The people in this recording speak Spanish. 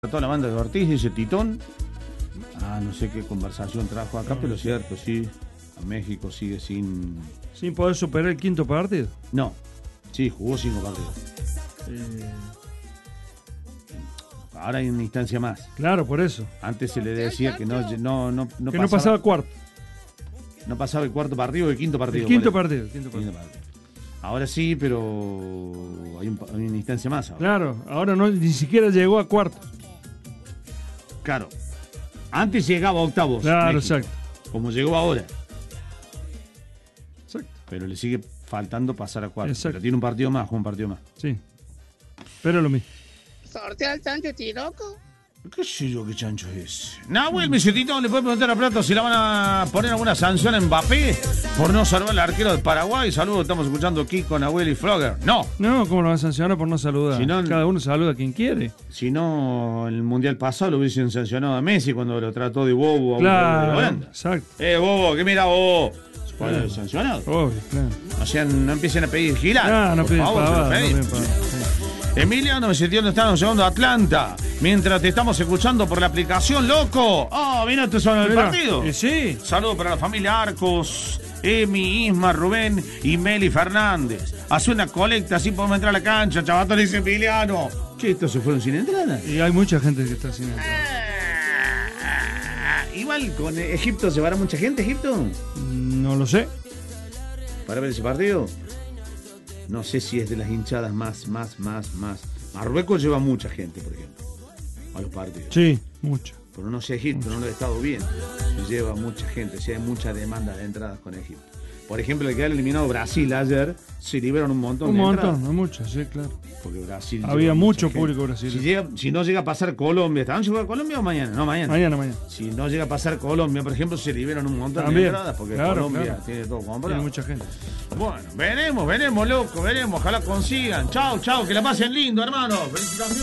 Toda la banda de Ortiz, dice Titón. No sé qué conversación trajo acá, pero cierto, sí. A México sigue sin poder superar el quinto partido. No, sí, jugó 5 partidos. Ahora hay una instancia más. Claro, por eso. Antes se le decía que no pasaba cuarto. No pasaba el cuarto partido o el quinto partido. El quinto partido. Ahora sí, pero hay una instancia más ahora. Claro, ahora ni siquiera llegó a cuarto. Claro. Antes llegaba a octavos. Claro, México, exacto. como llegó ahora. Exacto. Pero le sigue faltando pasar a cuarto. Exacto. Pero tiene un partido más, un partido más. Sí. Pero lo mismo. ¿Sortea el chancho Tiroco? ¿Qué sé yo qué chancho es? Nahuel, mi cetito, ¿le puede preguntar a Plata si la van a poner alguna sanción a Mbappé por no salvar al arquero de Paraguay? Saludos, estamos escuchando aquí con Nahuel y Flogger. No, ¿cómo lo van a sancionar por no saludar? Si no, cada uno saluda a quien quiere. Si no, en el Mundial pasado lo hubiesen sancionado a Messi cuando lo trató de bobo a claro, un de Holanda. Exacto. Bobo, ¿qué mira bobo? Se puede haber sancionado. Obvio, claro. O sea, no empiecen a pedir girar. No piden pavada. Emiliano, me sentí donde estamos llegando a Atlanta. Mientras te estamos escuchando por la aplicación, loco. Mira, te son el partido. Sí. Saludos para la familia Arcos, Emi, Isma, Rubén y Meli Fernández. Hace una colecta, así podemos entrar a la cancha, chavato, dice Emiliano. Che, estos se fueron sin entrada. Y hay mucha gente que está sin entrada. Igual con Egipto, ¿llevará mucha gente Egipto? No lo sé. ¿Para ver ese partido? No sé si es de las hinchadas más. Marruecos lleva mucha gente, por ejemplo, a los partidos. Sí, mucho. Pero no sé Egipto, no lo he estado viendo. Si lleva mucha gente, si hay mucha demanda de entradas con Egipto. Por ejemplo, el que ha eliminado Brasil ayer, se liberaron un montón de entradas. No muchas, sí, claro. Porque Brasil había mucho público brasileño. Si no llega a pasar Colombia, ¿estaban llegando a Colombia o mañana? No, mañana. Mañana. Si no llega a pasar Colombia, por ejemplo, se liberan un montón también de entradas, porque Colombia tiene todo comprado. Tiene mucha gente. Bueno, veremos, loco, veremos. Ojalá consigan. Chao, que la pasen lindo, hermano. Felicitaciones.